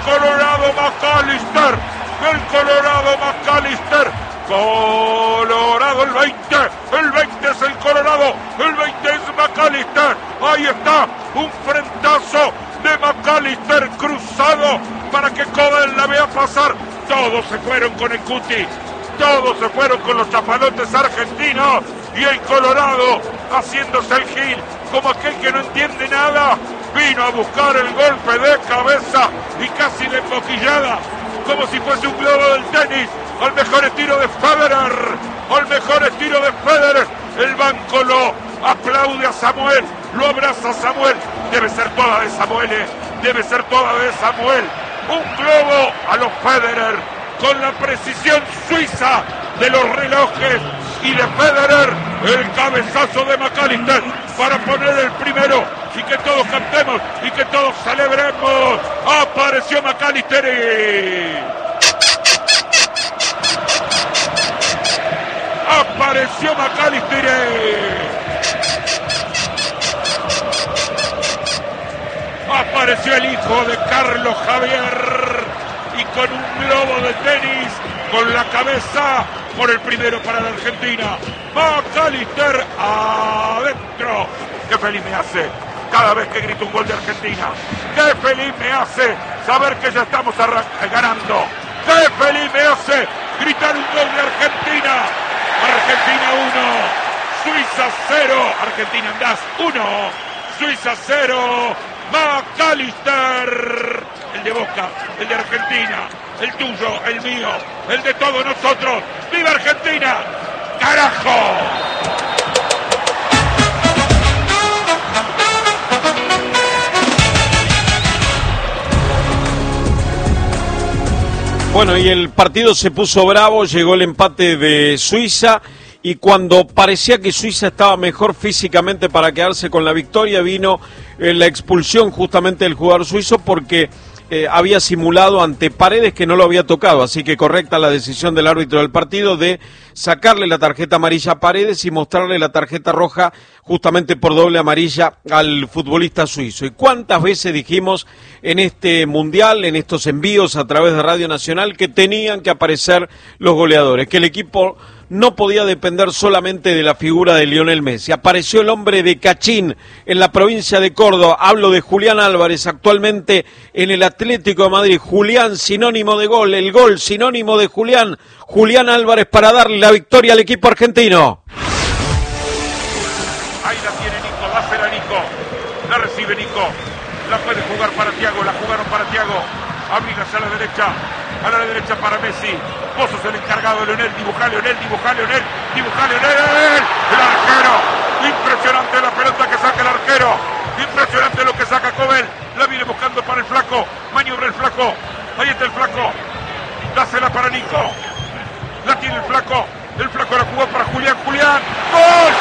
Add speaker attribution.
Speaker 1: Colorado McAllister. Del Colorado McAllister. Colorado el 20 es el Colorado, el 20 es McAllister. Ahí está, un frentazo de McAllister cruzado para que Cobel la vea pasar. Todos se fueron con el Cuti, todos se fueron con los chapalotes argentinos, y el Colorado haciéndose el gil como aquel que no entiende nada, vino a buscar el golpe de cabeza y casi la emboquillada, como si fuese un globo del tenis, al mejor estilo de Federer, el banco lo aplaude a Samuel, lo abraza a Samuel, debe ser toda de Samuel, un globo a los Federer, con la precisión suiza de los relojes, y de Federer, el cabezazo de McAllister, para poner el primero, y que todos cantemos, y que todos celebremos, apareció McAllister. Apareció McAllister. Apareció el hijo de Carlos Javier y con un globo de tenis con la cabeza por el primero para la Argentina. McAllister adentro. Qué feliz me hace cada vez que grito un gol de Argentina. Qué feliz me hace saber que ya estamos ganando. Qué feliz me hace gritar un gol de Argentina. Argentina 1, Suiza 0, Argentina andás 1, Suiza 0, McAllister, el de Boca, el de Argentina, el tuyo, el mío, el de todos nosotros. ¡Viva Argentina! ¡Carajo!
Speaker 2: Bueno, y el partido se puso bravo, llegó el empate de Suiza, y cuando parecía que Suiza estaba mejor físicamente para quedarse con la victoria, vino la expulsión justamente del jugador suizo porque había simulado ante Paredes que no lo había tocado, así que correcta la decisión del árbitro del partido de sacarle la tarjeta amarilla a Paredes y mostrarle la tarjeta roja justamente por doble amarilla al futbolista suizo. ¿Y cuántas veces dijimos en este mundial, en estos envíos a través de Radio Nacional, que tenían que aparecer los goleadores, que el equipo no podía depender solamente de la figura de Lionel Messi? Apareció el hombre de Cachín en la provincia de Córdoba, hablo de Julián Álvarez, actualmente en el Atlético de Madrid. Julián, sinónimo de gol, el gol sinónimo de Julián Álvarez para darle la victoria al equipo argentino.
Speaker 1: Ahí la tiene Nico, dásela Nico, la recibe Nico, la puede jugar para Thiago, la jugaron para Thiago, abrir hacia la derecha para Messi. Vos sos el encargado, Leonel, dibuja Leonel, el arquero, impresionante la pelota que saca el arquero, impresionante lo que saca Cobel, la viene buscando para el flaco, maniobra el flaco, ahí está el flaco, dásela para Nico, la tiene el flaco la jugó para Julián, ¡gol!